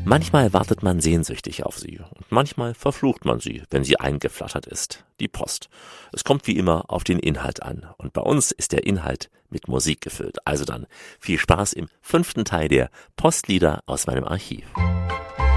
Manchmal wartet man sehnsüchtig auf sie und manchmal verflucht man sie, wenn sie eingeflattert ist. Die Post. Es kommt wie immer auf den Inhalt an. Und bei uns ist der Inhalt mit Musik gefüllt. Also dann viel Spaß im 5. Teil der Postlieder aus meinem Archiv.